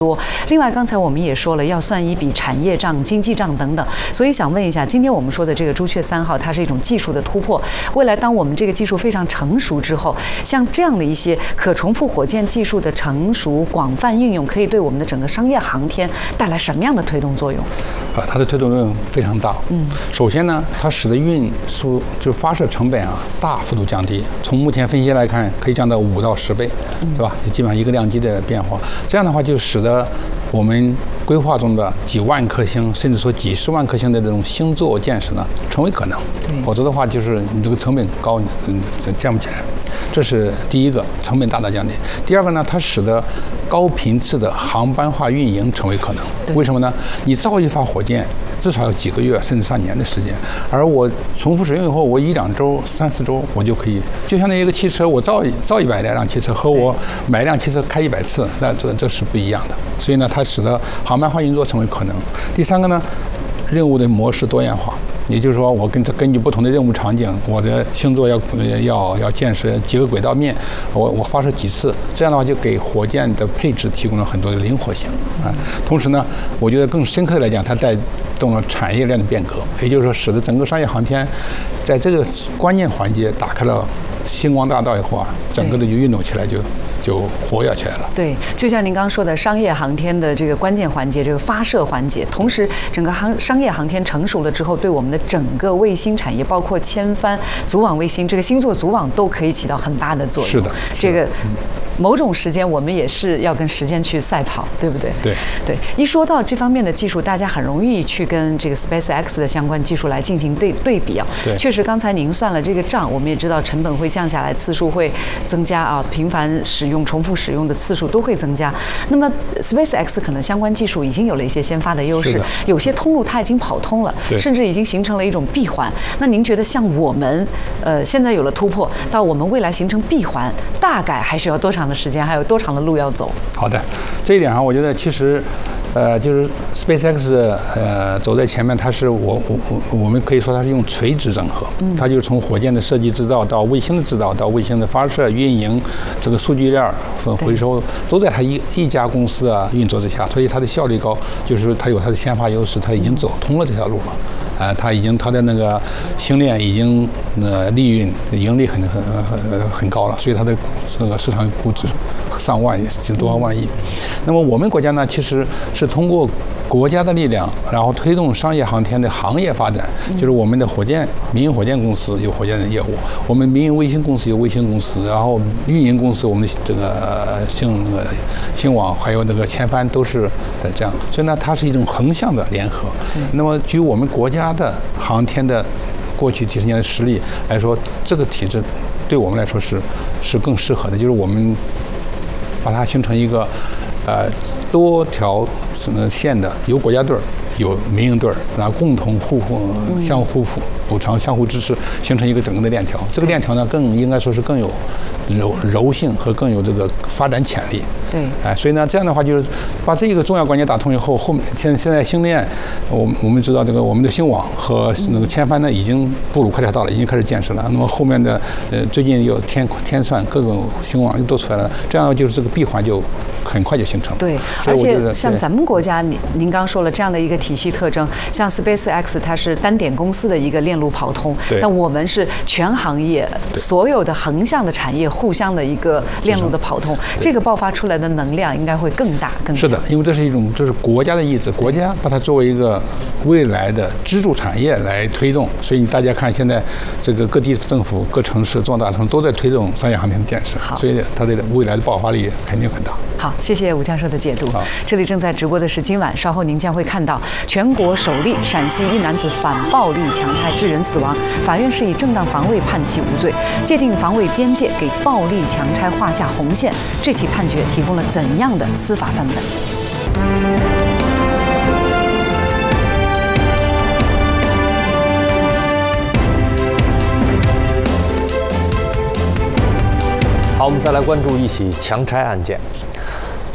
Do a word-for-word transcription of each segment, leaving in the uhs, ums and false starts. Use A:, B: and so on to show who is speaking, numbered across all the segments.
A: 多。另外，刚才我们也说了，要算一笔产业账、经济账等等。所以想问一下，今天我们说的这个朱雀三号，它是一种技术的突破。未来当我们这个技术非常成熟之后，像这样的一些可重复火箭技术的成熟、广泛应用，可以对我们的整个商业航天带来什么样的推动作用？
B: 啊，它的推动作用非常大。嗯，首先呢，它使得运输就是发射成本啊大幅度降低。从目前分析来看，可以降到五到十倍，对吧？基本上一个量级的变化。这样的话，就使得我们规划中的几万颗星，甚至说几十万颗星的这种星座建设呢，成为可能。否则的话，就是你这个成本高，嗯，降不起来。这是第一个，成本大大降低。第二个呢，它使得高频次的航班化运营成为可能。为什么呢？你造一发火箭，至少要几个月甚至上年的时间，而我重复使用以后，我一两周、三四周我就可以，就相当于一个汽车，我造造一百辆汽车和我买一辆汽车开一百次，那这这是不一样的。所以呢，它使得航班化运作成为可能。第三个呢，任务的模式多样化。也就是说，我根根据不同的任务场景，我的星座要要要建设几个轨道面，我我发射几次，这样的话就给火箭的配置提供了很多的灵活性啊。同时呢，我觉得更深刻的来讲，它带动了产业链的变革，也就是说，使得整个商业航天在这个关键环节打开了星光大道以后啊，整个的就运动起来就。就活跃起来了。
A: 对，就像您刚刚说的，商业航天的这个关键环节，这个发射环节，同时整个航商业航天成熟了之后，对我们的整个卫星产业，包括千帆、组网卫星，这个星座组网都可以起到很大的作用。
B: 是的，
A: 这个。
B: 嗯
A: 某种时间，我们也是要跟时间去赛跑，对不对？
B: 对
A: 对。一说到这方面的技术，大家很容易去跟这个 SpaceX 的相关技术来进行对对比啊。
B: 对。
A: 确实，刚才您算了这个账，我们也知道成本会降下来，次数会增加啊，频繁使用、重复使用的次数都会增加。那么 SpaceX 可能相关技术已经有了一些先发的优势，有些通路它已经跑通了，甚至已经形成了一种闭环。那您觉得像我们呃现在有了突破，到我们未来形成闭环，大概还需要多长的时间，还有多长的路要走？
B: 好的，这一点上，我觉得其实，呃，就是 SpaceX 呃走在前面，它是我我我我们可以说它是用垂直整合，嗯，它就是从火箭的设计制造到卫星的制造到卫星的发射运营，这个数据链分回收都在它一一家公司啊运作之下，所以它的效率高，就是它有它的先发优势，它已经走通了这条路了。呃，它已经它的那个星链已经呃利润盈利很很很很高了，所以它的那个市场估值上万亿，多少万亿。那么我们国家呢，其实是通过国家的力量，然后推动商业航天的行业发展，就是我们的火箭民营火箭公司有火箭的业务，我们民营卫星公司有卫星公司，然后运营公司我们的这个星那个星网还有那个千帆都是这样，所以呢，它是一种横向的联合。那么据我们国家的航天的过去几十年的实力来说，这个体制对我们来说是是更适合的，就是我们把它形成一个呃多条线的，有国家队儿，有民营队儿，然后共同互相互补偿、相互支持，形成一个整个的链条。这个链条呢，更应该说是更有柔柔性和更有这个发展潜力。
A: 对，
B: 哎，所以呢，这样的话就是把这一个重要关节打通以后，后面现现在星链，我我们知道这个我们的星网和那个千帆呢，已经步入快车道了，已经开始建设了。那么后面的呃，最近有天天算各种星网又都出来了，这样就是这个闭环就很快就形成了。
A: 对，而且像咱们国家，您您刚说了这样的一个体系特征，像 SpaceX 它是单点公司的一个链路跑通，但我们是全行业所有的横向的产业互相的一个链路的跑通，这个爆发出来的能量应该会更大更
B: 是的，因为这是一种这是国家的意志，国家把它作为一个未来的支柱产业来推动，所以大家看现在这个各地政府、各城市、重大城都在推动商业航天的建设，所以它的未来的爆发力肯定很大。
A: 好，谢谢吴教授的解读。这里正在直播的是今晚，稍后您将会看到全国首例陕西一男子反暴力强拆致人死亡，法院是以正当防卫判其无罪，界定防卫边界，给暴力强拆画下红线。这起判决提供了怎样的司法范本？
C: 好，我们再来关注一起强拆案件。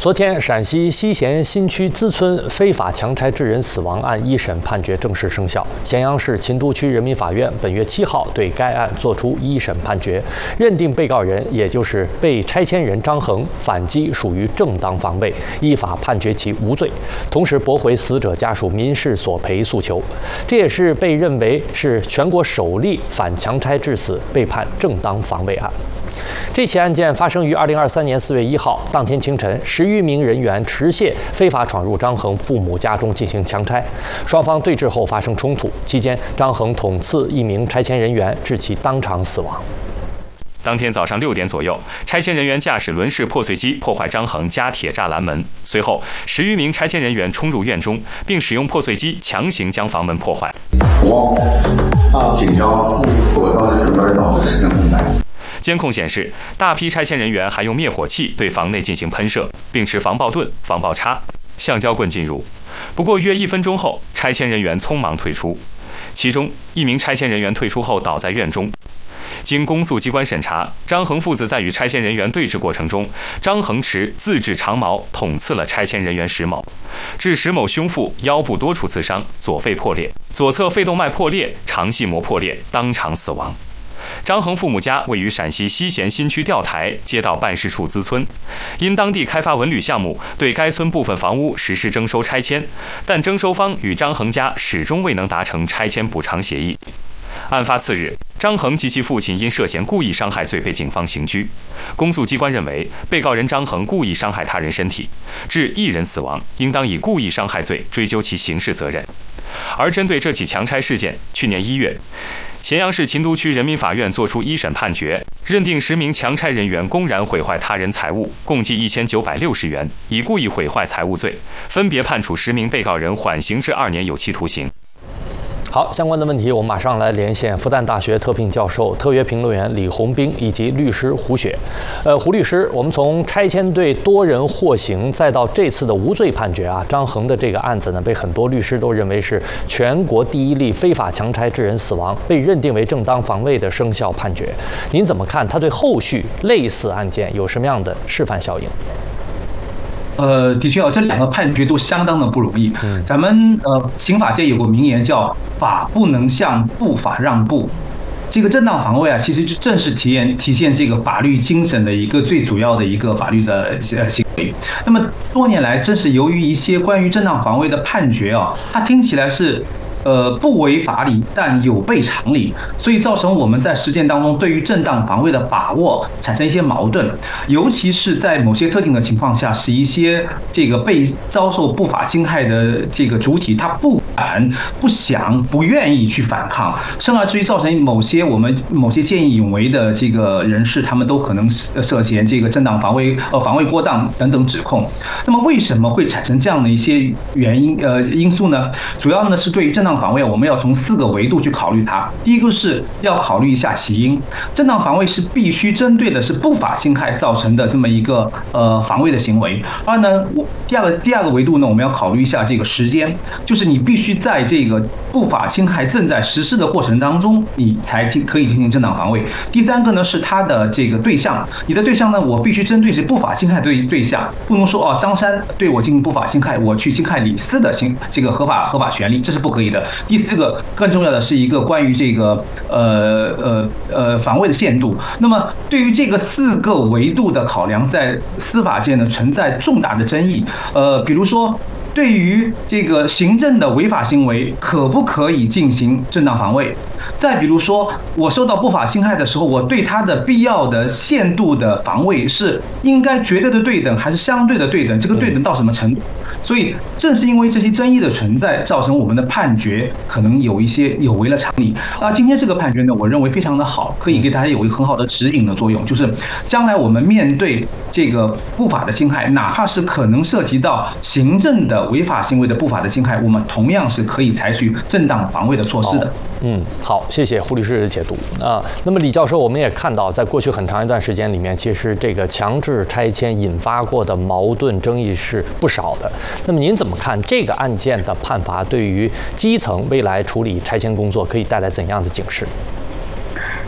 C: 昨天，陕西西咸新区资村非法强拆致人死亡案一审判决正式生效。咸阳市秦都区人民法院本月七号对该案作出一审判决，认定被告人，也就是被拆迁人张恒反击属于正当防卫，依法判决其无罪，同时驳回死者家属民事索赔诉求。这也是被认为是全国首例反强拆致死被判正当防卫案。这起案件发生于二零二三年四月一号，当天清晨，十余名人员持械非法闯入张恒父母家中进行强拆，双方对峙后发生冲突，期间张恒捅刺一名拆迁人员，致其当场死亡。
D: 当天早上六点左右，拆迁人员驾驶轮式破碎机破坏张恒家铁栅栏门，随后十余名拆迁人员冲入院中，并使用破碎机强行将房门破坏。
E: 我啊，警交，我当时整个人脑子是空白。
D: 监控显示，大批拆迁人员还用灭火器对房内进行喷射，并持防爆盾、防爆叉、橡胶棍进入。不过约一分钟后，拆迁人员匆忙退出，其中一名拆迁人员退出后倒在院中。经公诉机关审查，张恒父子在与拆迁人员对峙过程中，张恒持自制长矛捅刺了拆迁人员石某，致石某胸腹、腰部多处刺伤，左肺破裂，左侧肺动脉破裂，肠系膜破裂，当场死亡。张恒父母家位于陕西西咸新区钓台街道办事处资村，因当地开发文旅项目，对该村部分房屋实施征收拆迁，但征收方与张恒家始终未能达成拆迁补偿协议。案发次日，张恒及其父亲因涉嫌故意伤害罪被警方刑拘。公诉机关认为，被告人张恒故意伤害他人身体，致一人死亡，应当以故意伤害罪追究其刑事责任。而针对这起强拆事件，去年一月，咸阳市秦都区人民法院作出一审判决，认定十名强拆人员公然毁坏他人财物，共计一千九百六十元，以故意毁坏财物罪，分别判处十名被告人缓刑至二年有期徒刑。
C: 好，相关的问题我们马上来连线复旦大学特聘教授、特约评论员李红兵以及律师胡雪。呃，胡律师，我们从拆迁队多人获刑，再到这次的无罪判决啊，张恒的这个案子呢，被很多律师都认为是全国第一例非法强拆致人死亡，被认定为正当防卫的生效判决。您怎么看？它对后续类似案件有什么样的示范效应？
F: 呃，的确啊，这两个判决都相当的不容易。嗯，咱们呃刑法界有个名言叫“法不能向不法让步”。这个正当防卫啊，其实就正是体现体现这个法律精神的一个最主要的一个法律的呃行为。那么多年来，正是由于一些关于正当防卫的判决啊，它听起来是。呃，不违法理，但有悖常理，所以造成我们在实践当中对于正当防卫的把握产生一些矛盾，尤其是在某些特定的情况下，使一些这个被遭受不法侵害的这个主体，他不敢、不想、不愿意去反抗，甚至于造成某些我们某些见义勇为的这个人士，他们都可能涉嫌这个正当防卫呃防卫过当等等指控。那么为什么会产生这样的一些原因呃因素呢？主要呢是对于正当防卫，我们要从四个维度去考虑它。第一个是要考虑一下起因，正当防卫是必须针对的是不法侵害造成的这么一个呃防卫的行为。二呢，我第二个第二个维度呢，我们要考虑一下这个时间，就是你必须在这个不法侵害正在实施的过程当中，你才可以进行正当防卫。第三个呢是它的这个对象，你的对象呢，我必须针对是不法侵害对对象，不能说哦张三对我进行不法侵害，我去侵害李四的行这个合法合法权利，这是不可以的。第四个更重要的是一个关于这个呃呃呃防卫的限度。那么对于这个四个维度的考量，在司法界呢存在重大的争议。呃，比如说对于这个行政的违法行为，可不可以进行正当防卫？再比如说，我受到不法侵害的时候，我对它的必要的限度的防卫是应该绝对的对等，还是相对的对等？这个对等到什么程度？所以正是因为这些争议的存在，造成我们的判决可能有一些有违了常理。那今天这个判决呢，我认为非常的好，可以给大家有一个很好的指引的作用，就是将来我们面对这个不法的侵害，哪怕是可能涉及到行政的违法行为的不法的侵害，我们同样是可以采取正当防卫的措施的。
C: 嗯，好，谢谢胡律师的解读啊。那么李教授，我们也看到，在过去很长一段时间里面，其实这个强制拆迁引发过的矛盾争议是不少的。那么您怎么看这个案件的判罚对于基层未来处理拆迁工作可以带来怎样的警示？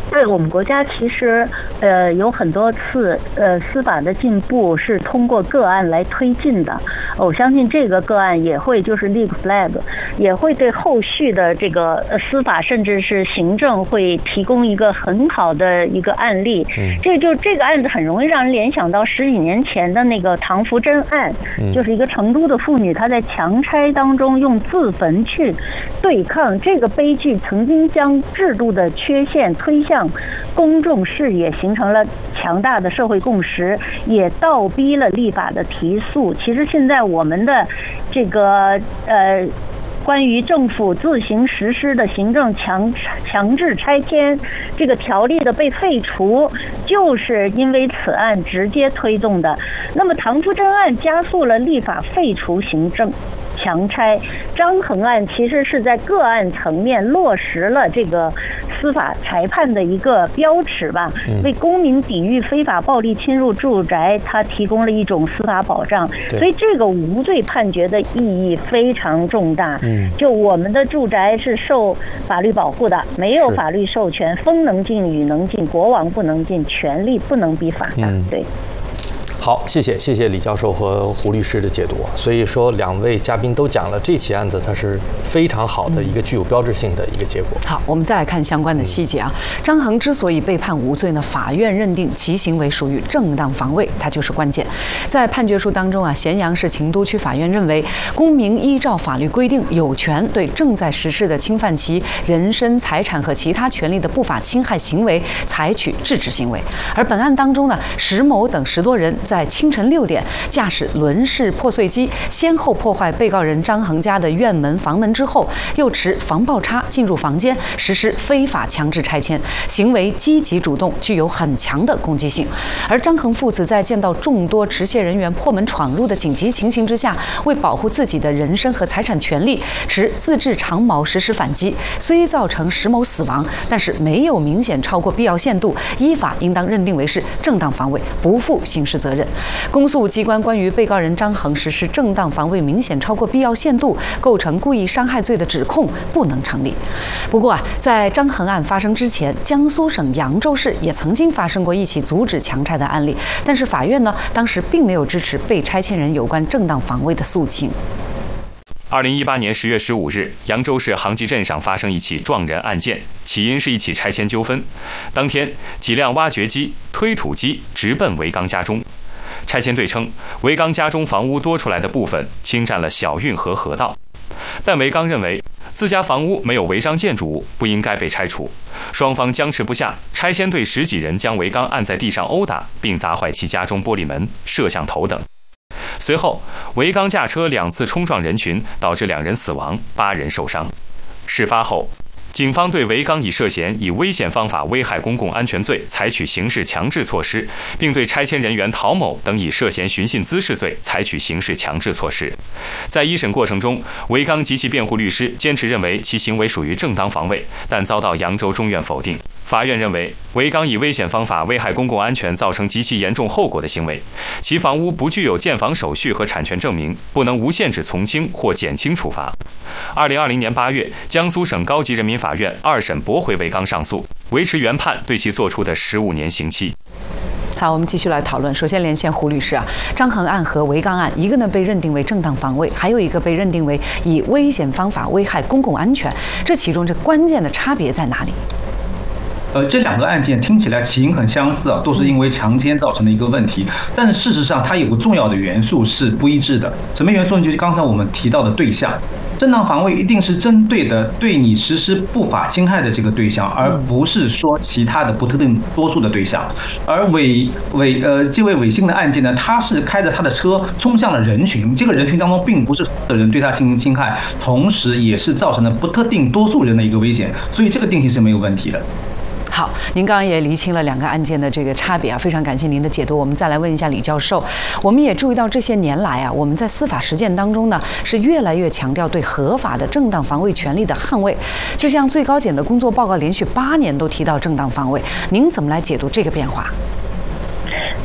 G: 对我们国家其实呃有很多次呃司法的进步是通过个案来推进的，我相信这个个案也会就是立个 flag， 也会对后续的这个司法甚至是行政会提供一个很好的一个案例。嗯，这就这个案子很容易让人联想到十几年前的那个唐福珍案，嗯，就是一个成都的妇女，她在强拆当中用自焚去对抗这个悲剧，曾经将制度的缺陷推向公众视野，形成了强大的社会共识，也倒逼了立法的提速。其实现在我们的这个呃关于政府自行实施的行政强强制拆迁这个条例的被废除，就是因为此案直接推动的。那么唐福珍案加速了立法废除行政强拆，张衡案其实是在个案层面落实了这个司法裁判的一个标尺吧，为公民抵御非法暴力侵入住宅，它提供了一种司法保障。所以这个无罪判决的意义非常重大。就我们的住宅是受法律保护的，没有法律授权，风能进雨能进，国王不能进，权力不能比法大。对。
C: 好，谢谢谢谢李教授和胡律师的解读。所以说，两位嘉宾都讲了这起案子，它是非常好的一个具有标志性的一个结果。
A: 好，我们再来看相关的细节啊。张衡之所以被判无罪呢，法院认定其行为属于正当防卫，它就是关键。在判决书当中啊，咸阳市秦都区法院认为，公民依照法律规定有权对正在实施的侵犯其人身、财产和其他权利的不法侵害行为采取制止行为。而本案当中呢，石某等十多人在清晨六点驾驶轮式破碎机，先后破坏被告人张衡家的院门、房门之后，又持防爆叉进入房间，实施非法强制拆迁，行为积极主动，具有很强的攻击性。而张衡父子在见到众多持械人员破门闯入的紧急情形之下，为保护自己的人身和财产权利，持自制长矛实施反击，虽造成石某死亡，但是没有明显超过必要限度，依法应当认定为是正当防卫，不负刑事责任。公诉机关关于被告人张衡实施正当防卫明显超过必要限度，构成故意伤害罪的指控不能成立。不过啊，在张衡案发生之前，江苏省扬州市也曾经发生过一起阻止强拆的案例，但是法院呢，当时并没有支持被拆迁人有关正当防卫的诉请。
D: 二零一八年十月十五日，扬州市杭集镇上发生一起撞人案件，起因是一起拆迁纠纷。当天，几辆挖掘机、推土机直奔维刚家中。拆迁队称，维刚家中房屋多出来的部分侵占了小运河河道，但维刚认为自家房屋没有违章建筑物，不应该被拆除。双方僵持不下，拆迁队十几人将维刚按在地上殴打，并砸坏其家中玻璃门、摄像头等。随后，维刚驾车两次冲撞人群，导致两人死亡，八人受伤。事发后，警方对维刚以涉嫌以危险方法危害公共安全罪采取刑事强制措施，并对拆迁人员陶某等以涉嫌寻衅滋事罪采取刑事强制措施。在一审过程中，维刚及其辩护律师坚持认为其行为属于正当防卫，但遭到扬州中院否定。法院认为，维刚以危险方法危害公共安全造成极其严重后果的行为，其房屋不具有建房手续和产权证明，不能无限制从轻或减轻处罚。二零二零年八月，江苏省高级人民法院二审驳回维刚上诉，维持原判对其作出的十五年刑期。
A: 好，我们继续来讨论。首先连线胡律师啊，张衡案和维刚案，一个呢被认定为正当防卫，还有一个被认定为以危险方法危害公共安全，这其中这关键的差别在哪里？
F: 呃，这两个案件听起来起因很相似啊，都是因为强奸造成的一个问题，但是事实上它有个重要的元素是不一致的。什么元素呢？就是刚才我们提到的对象。正当防卫一定是针对的对你实施不法侵害的这个对象，而不是说其他的不特定多数的对象。而违违呃这位违性的案件呢，他是开着他的车冲向了人群，这个人群当中并不是的人对他进行侵害，同时也是造成了不特定多数人的一个危险，所以这个定性是没有问题的。
A: 好，您刚刚也厘清了两个案件的这个差别啊，非常感谢您的解读。我们再来问一下李教授，我们也注意到这些年来啊，我们在司法实践当中呢，是越来越强调对合法的正当防卫权利的捍卫。就像最高检的工作报告连续八年都提到正当防卫，您怎么来解读这个变化？
G: 对，其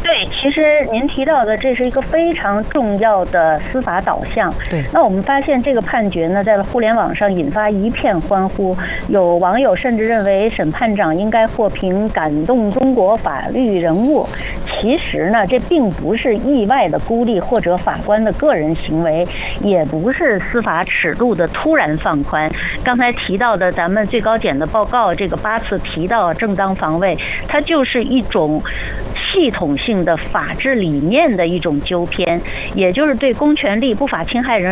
G: 其实您提到的这是一个非常重要的司法导向。
A: 对，
G: 那我们发现这个判决呢，在互联网上引发一片欢呼，有网友甚至认为审判长应该获评感动中国法律人物。其实呢，这并不是意外的孤立或者法官的个人行为，也不是司法尺度的突然放宽。刚才提到的咱们最高检的报告，这个八次提到正当防卫，它就是一种系统性的法治理念的一种纠偏，也就是对公权力不法侵害人